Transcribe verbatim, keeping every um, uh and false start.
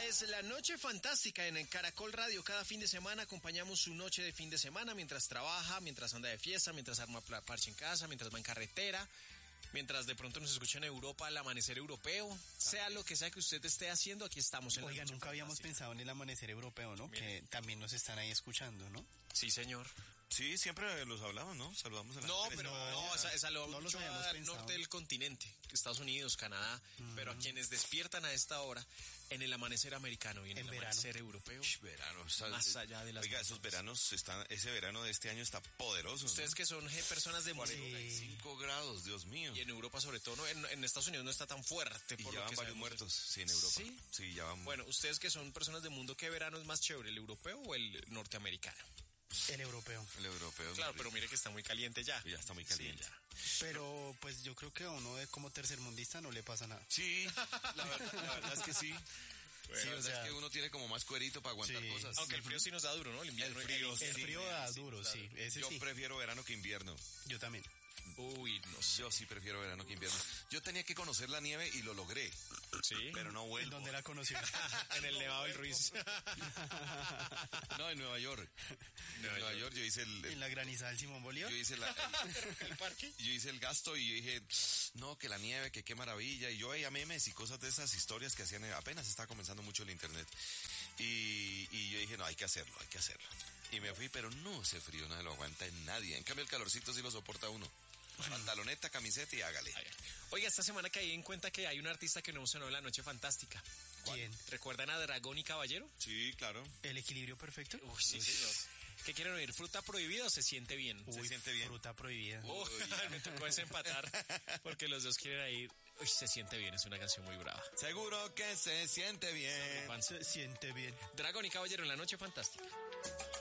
es La Noche Fantástica en el Caracol Radio. Cada fin de semana acompañamos su noche de fin de semana mientras trabaja, mientras anda de fiesta, mientras arma parche en casa, mientras va en carretera, mientras de pronto nos escucha en Europa el amanecer europeo. Sea lo que sea que usted esté haciendo, aquí estamos en La Oiga, Noche nunca habíamos Fantástica. pensado en el amanecer europeo, ¿no? Mire. Que también nos están ahí escuchando, ¿no? Sí, señor. Sí, siempre los hablamos, ¿no? Saludamos a la No, gente. pero no, no, esa, esa lo no los mucho habíamos al pensado. norte del continente, Estados Unidos, Canadá, Mm. pero a quienes despiertan a esta hora en el amanecer americano y en, En el verano. amanecer europeo. Sh, verano, o sea, Más allá de las Oiga, esos montañas. veranos están, ese verano de este año está poderoso. Ustedes ¿no? que son eh, personas de mundo cuarenta y cinco grados, Dios mío. y en Europa sobre todo, ¿no? en, en Estados Unidos no está tan fuerte. Y por ya lo van que varios sabemos. muertos, sí, en Europa. ¿Sí? Sí, ya van. Bueno, ustedes que son personas de mundo, ¿qué verano es más chévere, el europeo o el norteamericano? El europeo. El europeo. es Claro, muy pero rico. mire que está muy caliente ya. Ya está muy caliente. Sí, ya. Pero pues yo creo que a uno de como tercermundista no le pasa nada. Sí, la verdad, la verdad es que sí. Bueno, sí, o o sea, sea, es que uno tiene como más cuerito para aguantar sí. cosas. Aunque el frío sí nos da duro, ¿no? El invierno. El frío, el El sí, frío me- da sí, duro, da sí. duro. Ese Yo sí. prefiero verano que invierno. Yo también. Uy, no sé. Yo sí prefiero verano que invierno. Yo tenía que conocer la nieve y lo logré, Sí. pero no ¿En vuelvo. dónde la conoció? en el Nevado del Ruiz. No, en Nueva York. En Nueva Nueva York. York yo hice el, ¿En el- la granizada del Simón Bolívar? yo hice la, el- ¿El parque? yo hice el gasto y yo dije, no, que la nieve, que qué maravilla. Y yo veía memes y cosas de esas historias que hacían, apenas estaba comenzando mucho el internet. Y, y yo dije, no, hay que hacerlo, hay que hacerlo. Y me fui, pero no, ese frío no se lo aguanta en nadie. En cambio el calorcito sí lo soporta uno. Pantaloneta, camiseta y hágale. Ay, Oiga, esta semana caí en cuenta que hay un artista que no sonó en La Noche Fantástica. ¿Quién? ¿Recuerdan a Dragón y Caballero? Sí, claro. ¿El equilibrio perfecto? Uy, sí, señor. ¿Qué quieren oír? ¿Fruta prohibida o se siente bien? Uy, siente bien. fruta prohibida. Uy, me tocó desempatar porque los dos quieren ir. Uy, se siente bien, es una canción muy brava. Seguro que se siente bien. Juan, Se siente bien. Dragón y Caballero en La Noche Fantástica.